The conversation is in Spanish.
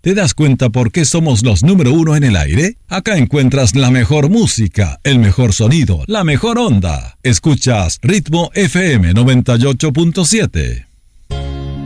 ¿Te das cuenta por qué somos los número uno en el aire? Acá encuentras la mejor música, el mejor sonido, la mejor onda. Escuchas Ritmo FM 98.7.